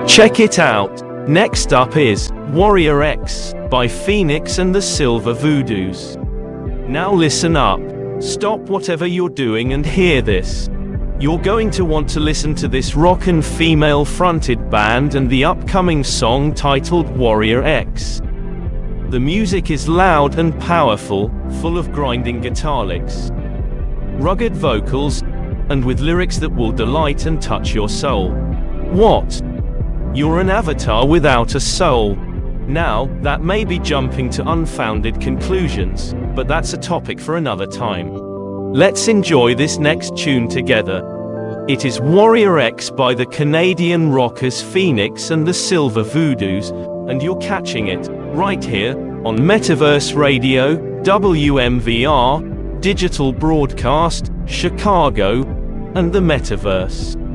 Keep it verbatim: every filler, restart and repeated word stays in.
Check it out. Next up is Warrior X by Phoenix and the Silver Voodoos. Now listen up. Stop whatever you're doing and hear this. You're going to want to listen to this rockin' female-fronted band and the upcoming song titled Warrior X. The music is loud and powerful, full of grinding guitar licks, rugged vocals, and with lyrics that will delight and touch your soul. What? You're an avatar without a soul. Now, that may be jumping to unfounded conclusions, but that's a topic for another time. Let's enjoy this next tune together. It is Warrior X by the Canadian rockers Phoenix and the Silver Voodoos, and you're catching it right here on Metaverse Radio, W M V R, Digital Broadcast, Chicago, and the Metaverse.